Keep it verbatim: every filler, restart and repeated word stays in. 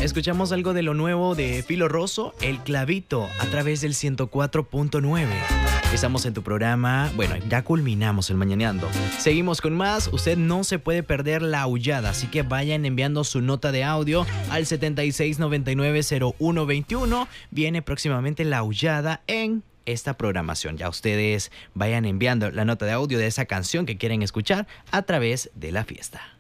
escuchamos algo de lo nuevo de Filo Rosso, El Clavito, a través del ciento cuatro punto nueve. Estamos en tu programa, bueno, ya culminamos el Mañaneando. Seguimos con más, usted no se puede perder La Aullada, así que vayan enviando su nota de audio al setenta y seis noventa y nueve cero uno veintiuno. Viene próximamente La Aullada en esta programación. Ya ustedes vayan enviando la nota de audio de esa canción que quieren escuchar a través de la fiesta.